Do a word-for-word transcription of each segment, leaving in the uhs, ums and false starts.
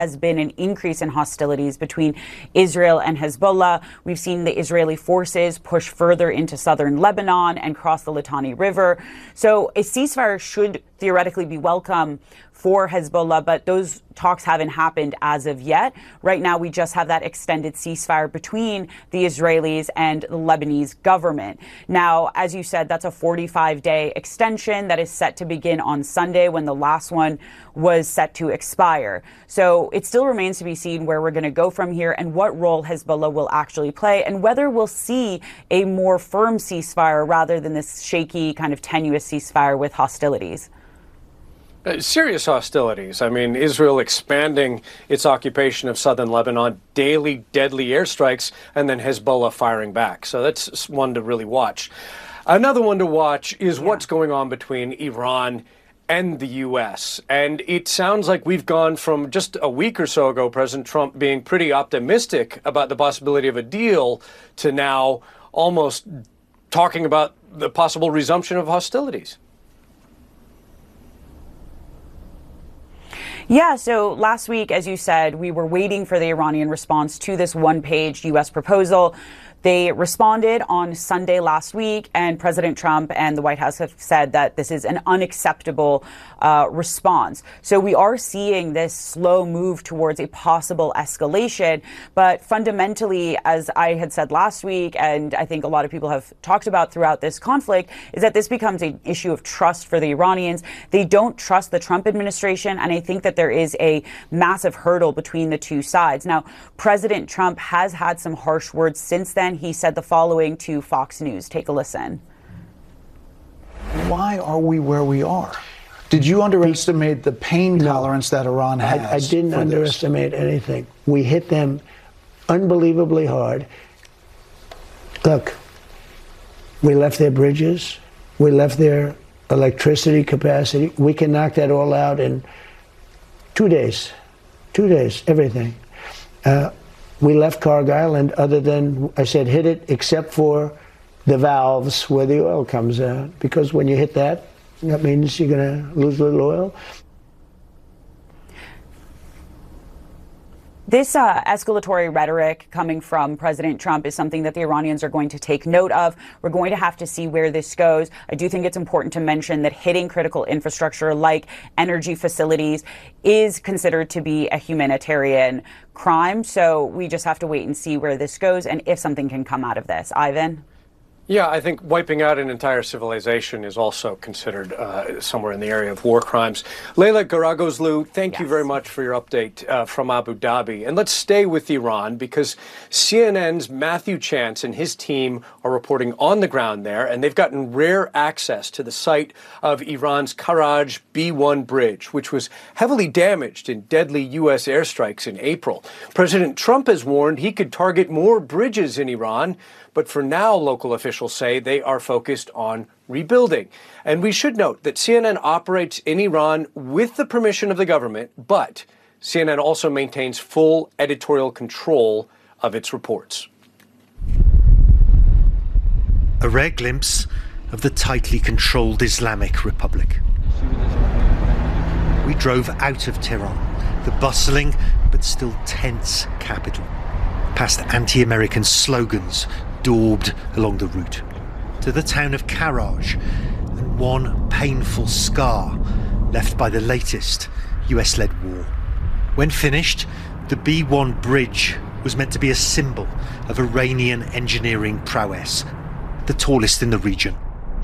has been an increase in hostilities between Israel and Hezbollah. We've seen the Israeli forces push further into southern Lebanon and cross the Litani River. So a ceasefire should theoretically be welcome for Hezbollah, but those talks haven't happened as of yet. Right now, we just have that extended ceasefire between the Israelis and the Lebanese government. Now, as you said, that's a forty-five day extension that is set to begin on Sunday when the last one was set to expire. So it still remains to be seen where we're going to go from here and what role Hezbollah will actually play and whether we'll see a more firm ceasefire rather than this shaky kind of tenuous ceasefire with hostilities. Uh, serious hostilities. I mean, Israel expanding its occupation of southern Lebanon, daily deadly airstrikes, and then Hezbollah firing back. So that's one to really watch. Another one to watch is yeah. what's going on between Iran and the U S. And it sounds like we've gone from just a week or so ago, President Trump being pretty optimistic about the possibility of a deal to now almost talking about the possible resumption of hostilities. Yeah, so last week, as you said, we were waiting for the Iranian response to this one-page U S proposal. They responded on Sunday last week, and President Trump and the White House have said that this is an unacceptable uh, response. So we are seeing this slow move towards a possible escalation. But fundamentally, as I had said last week, and I think a lot of people have talked about throughout this conflict, is that this becomes an issue of trust for the Iranians. They don't trust the Trump administration, and I think that there is a massive hurdle between the two sides. Now, President Trump has had some harsh words since then. He said the following to Fox News. Take a listen. Why are we where we are? Did you underestimate the pain no, tolerance that Iran has? I, I didn't underestimate this? anything. We hit them unbelievably hard. Look, we left their bridges. We left their electricity capacity. We can knock that all out in two days. Two days, everything. Uh, We left Cargill, and other than, I said, hit it except for the valves where the oil comes out. Because when you hit that, that means you're going to lose a little oil. This uh, escalatory rhetoric coming from President Trump is something that the Iranians are going to take note of. We're going to have to see where this goes. I do think it's important to mention that hitting critical infrastructure like energy facilities is considered to be a humanitarian crime. So we just have to wait and see where this goes and if something can come out of this. Ivan? Yeah, I think wiping out an entire civilization is also considered uh, somewhere in the area of war crimes. Leila Garagozlu, thank yes. you very much for your update uh, from Abu Dhabi. And let's stay with Iran because C N N's Matthew Chance and his team are reporting on the ground there, and they've gotten rare access to the site of Iran's Karaj B one bridge, which was heavily damaged in deadly U S airstrikes in April. President Trump has warned he could target more bridges in Iran. But for now, local officials say they are focused on rebuilding. And we should note that C N N operates in Iran with the permission of the government, but C N N also maintains full editorial control of its reports. A rare glimpse of the tightly controlled Islamic Republic. We drove out of Tehran, the bustling but still tense capital, past anti-American slogans daubed along the route, to the town of Karaj and one painful scar left by the latest U S-led war. When finished, the B one bridge was meant to be a symbol of Iranian engineering prowess, the tallest in the region.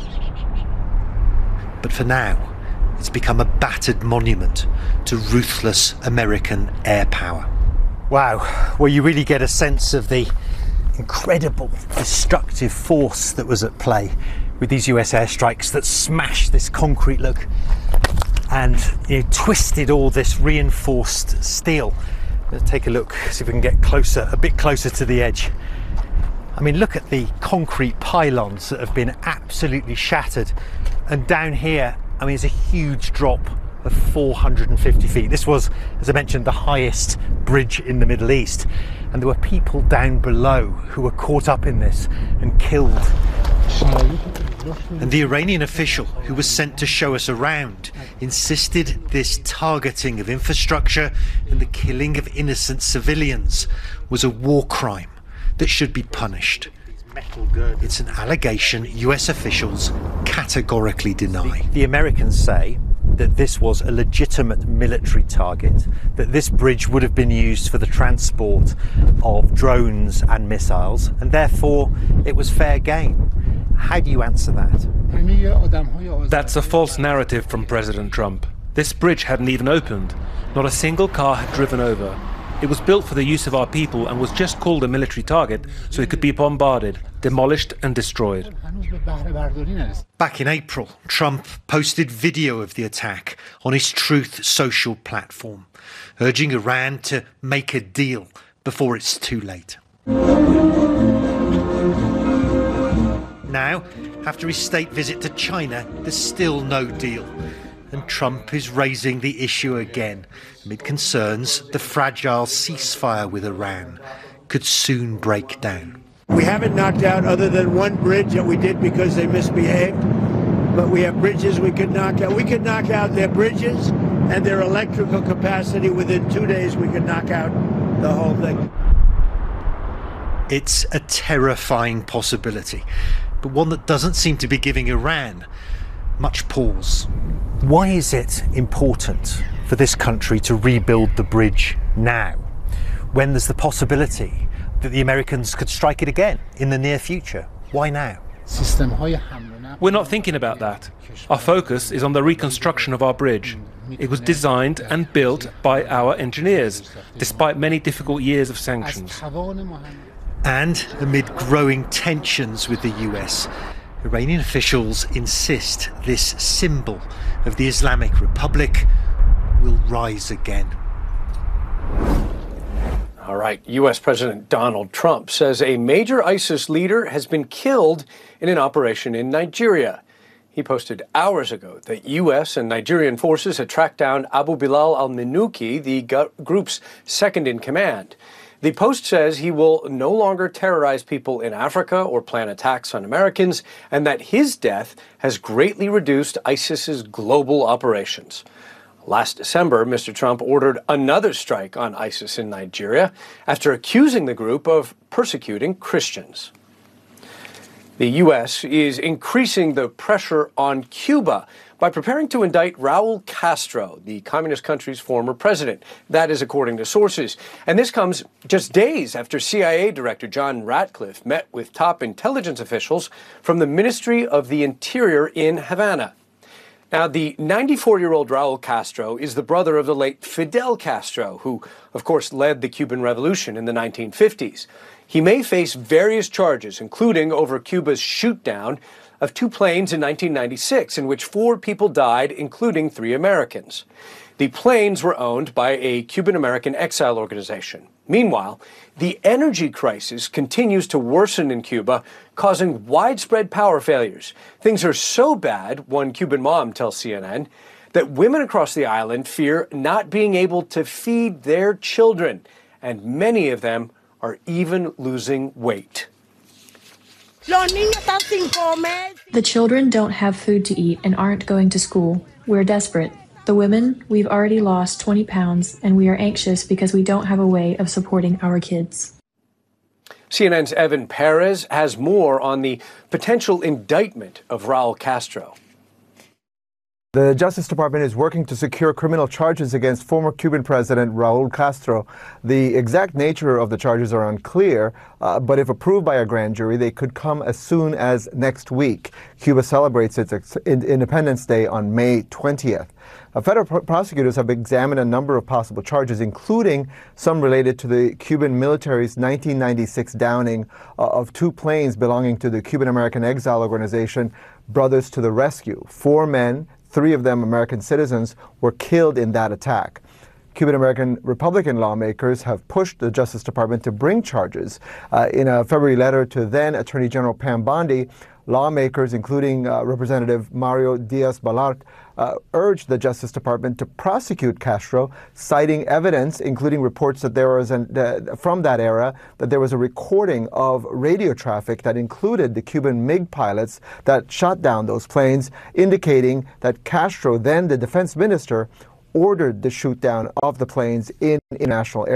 But for now, it's become a battered monument to ruthless American air power. Wow, well, you really get a sense of the incredible destructive force that was at play with these U S airstrikes that smashed this concrete, look, and you know, twisted all this reinforced steel. Let's take a look, see if we can get closer, a bit closer to the edge. I mean, look at the concrete pylons that have been absolutely shattered. And down here, I mean, it's a huge drop of four hundred fifty feet. This was, as I mentioned, the highest bridge in the Middle East. And there were people down below who were caught up in this and killed And the Iranian official who was sent to show us around insisted this targeting of infrastructure and the killing of innocent civilians was a war crime that should be punished. It's an allegation U S officials categorically deny. The Americans say that this was a legitimate military target, that this bridge would have been used for the transport of drones and missiles, and therefore it was fair game. How do you answer that? That's a false narrative from President Trump. This bridge hadn't even opened. Not a single car had driven over. It was built for the use of our people and was just called a military target so it could be bombarded, demolished and destroyed. Back in April, Trump posted video of the attack on his Truth Social platform, urging Iran to make a deal before it's too late. Now, after his state visit to China, there's still no deal. And Trump is raising the issue again, amid concerns the fragile ceasefire with Iran could soon break down. We haven't knocked out other than one bridge that we did because they misbehaved, but we have bridges we could knock out. We could knock out their bridges and their electrical capacity. Within two days, we could knock out the whole thing. It's a terrifying possibility, but one that doesn't seem to be giving Iran much pause. Why is it important for this country to rebuild the bridge now, when there's the possibility that the Americans could strike it again in the near future? Why now? We're not thinking about that. Our focus is on the reconstruction of our bridge. It was designed and built by our engineers, despite many difficult years of sanctions. And amid growing tensions with the U S, Iranian officials insist this symbol of the Islamic Republic will rise again. All right. U S President Donald Trump says a major ISIS leader has been killed in an operation in Nigeria. He posted hours ago that U S and Nigerian forces had tracked down Abu Bilal al-Minuki, the gu- group's second in command. The Post says he will no longer terrorize people in Africa or plan attacks on Americans, and that his death has greatly reduced ISIS's global operations. Last December, Mister Trump ordered another strike on ISIS in Nigeria after accusing the group of persecuting Christians. The U S is increasing the pressure on Cuba by preparing to indict Raul Castro, the communist country's former president. That is according to sources. And this comes just days after C I A Director John Ratcliffe met with top intelligence officials from the Ministry of the Interior in Havana. Now, the ninety-four-year-old Raul Castro is the brother of the late Fidel Castro, who, of course, led the Cuban Revolution in the nineteen fifties. He may face various charges, including over Cuba's shoot-down of two planes in nineteen ninety-six, in which four people died, including three Americans. The planes were owned by a Cuban-American exile organization. Meanwhile, the energy crisis continues to worsen in Cuba, causing widespread power failures. Things are so bad, one Cuban mom tells C N N, that women across the island fear not being able to feed their children, and many of them are even losing weight. The children don't have food to eat and aren't going to school. We're desperate. The women, we've already lost twenty pounds, and we are anxious because we don't have a way of supporting our kids. C N N's Evan Perez has more on the potential indictment of Raul Castro. The Justice Department is working to secure criminal charges against former Cuban President Raul Castro. The exact nature of the charges are unclear, uh, but if approved by a grand jury, they could come as soon as next week. Cuba celebrates its ex- Independence Day on May twentieth. Uh, federal pr- prosecutors have examined a number of possible charges, including some related to the Cuban military's nineteen ninety-six downing uh, of two planes belonging to the Cuban-American exile organization Brothers to the Rescue. Four men, three of them American citizens, were killed in that attack. Cuban-American Republican lawmakers have pushed the Justice Department to bring charges. Uh, in a February letter to then Attorney General Pam Bondi, lawmakers, including uh, Representative Mario Diaz-Balart, uh, urged the Justice Department to prosecute Castro, citing evidence, including reports that there was an, uh, from that era, that there was a recording of radio traffic that included the Cuban MiG pilots that shot down those planes, indicating that Castro, then the defense minister, ordered the shoot down of the planes in international air.